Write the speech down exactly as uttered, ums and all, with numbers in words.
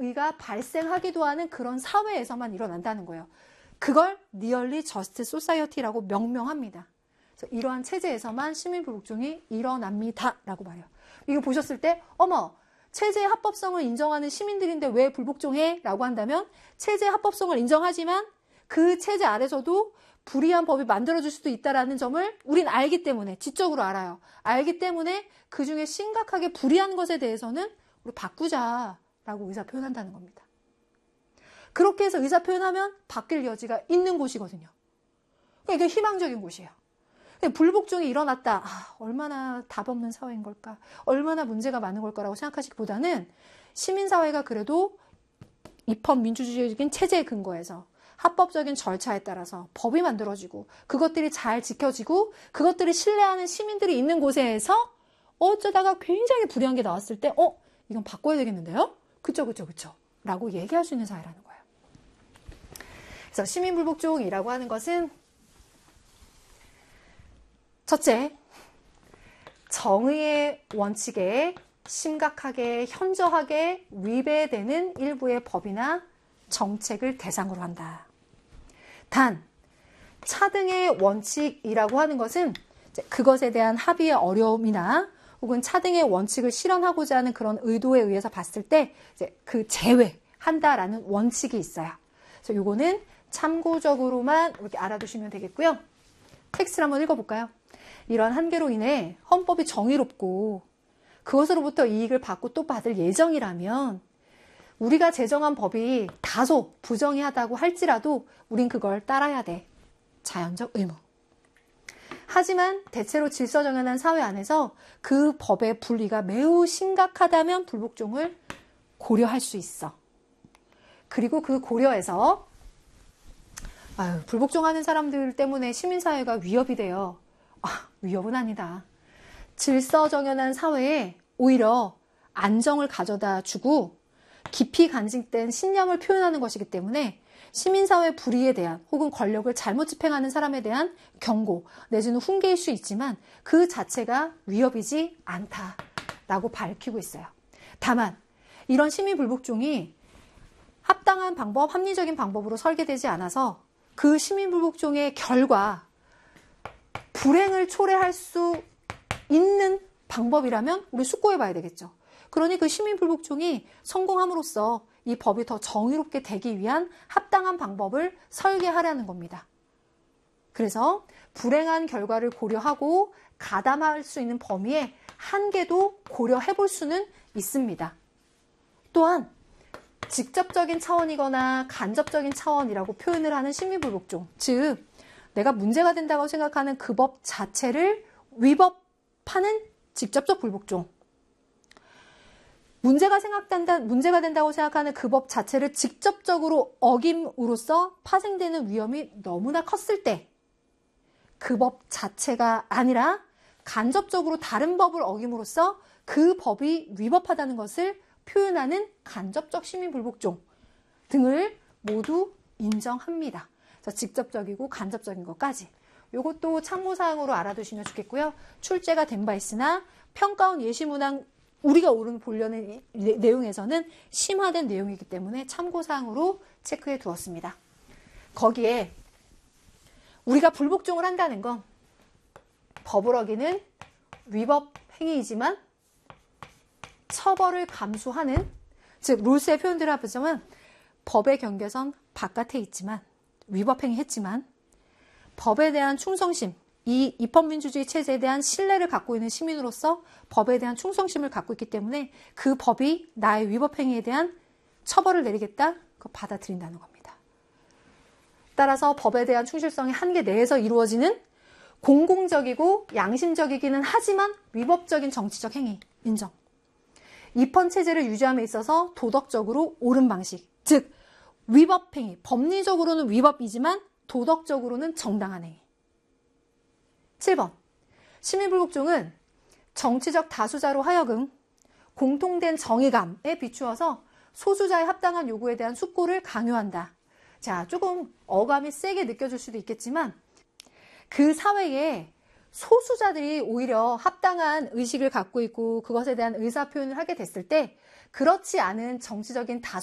의가 발생하기도 하는 그런 사회에서만 일어난다는 거예요. 그걸 Nearly Just Society라고 명명합니다. 그래서 이러한 체제에서만 시민불복종이 일어납니다 라고 말해요. 이거 보셨을 때 어머, 체제의 합법성을 인정하는 시민들인데 왜 불복종해? 라고 한다면 체제의 합법성을 인정하지만 그 체제 아래서도 불이한 법이 만들어질 수도 있다는 점을 우린 알기 때문에, 지적으로 알아요. 알기 때문에 그중에 심각하게 불이한 것에 대해서는 우리 바꾸자라고 의사표현한다는 겁니다. 그렇게 해서 의사표현하면 바뀔 여지가 있는 곳이거든요. 그러니까 이게 희망적인 곳이에요. 불복종이 일어났다. 아, 얼마나 답 없는 사회인 걸까? 얼마나 문제가 많은 걸까라고 생각하시기보다는 시민사회가 그래도 입헌민주주의적인 체제에 근거해서 합법적인 절차에 따라서 법이 만들어지고 그것들이 잘 지켜지고 그것들을 신뢰하는 시민들이 있는 곳에서 어쩌다가 굉장히 불이한 게 나왔을 때 어? 이건 바꿔야 되겠는데요? 그쵸 그쵸 그쵸 라고 얘기할 수 있는 사회라는 거예요. 그래서 시민불복종이라고 하는 것은 첫째, 정의의 원칙에 심각하게 현저하게 위배되는 일부의 법이나 정책을 대상으로 한다. 단, 차등의 원칙이라고 하는 것은 그것에 대한 합의의 어려움이나 혹은 차등의 원칙을 실현하고자 하는 그런 의도에 의해서 봤을 때 그 제외한다라는 원칙이 있어요. 그래서 요거는 참고적으로만 이렇게 알아두시면 되겠고요. 텍스트를 한번 읽어볼까요? 이런 한계로 인해 헌법이 정의롭고 그것으로부터 이익을 받고 또 받을 예정이라면 우리가 제정한 법이 다소 부정의하다고 할지라도 우린 그걸 따라야 돼. 자연적 의무. 하지만 대체로 질서정연한 사회 안에서 그 법의 불리가 매우 심각하다면 불복종을 고려할 수 있어. 그리고 그 고려에서 아유, 불복종하는 사람들 때문에 시민사회가 위협이 돼요. 아, 위협은 아니다. 질서정연한 사회에 오히려 안정을 가져다 주고 깊이 간직된 신념을 표현하는 것이기 때문에 시민사회 불의에 대한 혹은 권력을 잘못 집행하는 사람에 대한 경고 내지는 훈계일 수 있지만 그 자체가 위협이지 않다라고 밝히고 있어요. 다만 이런 시민불복종이 합당한 방법, 합리적인 방법으로 설계되지 않아서 그 시민불복종의 결과 불행을 초래할 수 있는 방법이라면 우리 숙고해 봐야 되겠죠. 그러니 그 시민불복종이 성공함으로써 이 법이 더 정의롭게 되기 위한 합당한 방법을 설계하려는 겁니다. 그래서 불행한 결과를 고려하고 가담할 수 있는 범위의 한계도 고려해 볼 수는 있습니다. 또한 직접적인 차원이거나 간접적인 차원이라고 표현을 하는 시민불복종, 즉 내가 문제가 된다고 생각하는 그 법 자체를 위법하는 직접적 불복종, 문제가 생각된다, 문제가 된다고 생각하는 그 법 자체를 직접적으로 어김으로써 파생되는 위험이 너무나 컸을 때 그 법 자체가 아니라 간접적으로 다른 법을 어김으로써 그 법이 위법하다는 것을 표현하는 간접적 시민불복종 등을 모두 인정합니다. 그래서 직접적이고 간접적인 것까지. 이것도 참고사항으로 알아두시면 좋겠고요. 출제가 된 바 있으나 평가원 예시문항 우리가 오늘 보려는 내용에서는 심화된 내용이기 때문에 참고사항으로 체크해 두었습니다. 거기에 우리가 불복종을 한다는 건 법을 어기는 위법 행위이지만 처벌을 감수하는, 즉 룰스의 표현대로 해보자면 법의 경계선 바깥에 있지만 위법 행위했지만 법에 대한 충성심, 이 입헌민주주의 체제에 대한 신뢰를 갖고 있는 시민으로서 법에 대한 충성심을 갖고 있기 때문에 그 법이 나의 위법 행위에 대한 처벌을 내리겠다? 그거 받아들인다는 겁니다. 따라서 법에 대한 충실성이 한계 내에서 이루어지는 공공적이고 양심적이기는 하지만 위법적인 정치적 행위 인정. 입헌 체제를 유지함에 있어서 도덕적으로 옳은 방식, 즉 위법 행위, 법리적으로는 위법이지만 도덕적으로는 정당한 행위. 칠 번. 시민불복종은 정치적 다수자로 하여금 공통된 정의감에 비추어서 소수자의 합당한 요구에 대한 숙고를 강요한다. 자, 조금 어감이 세게 느껴질 수도 있겠지만 그 사회에 소수자들이 오히려 합당한 의식을 갖고 있고 그것에 대한 의사표현을 하게 됐을 때 그렇지 않은 정치적인 다수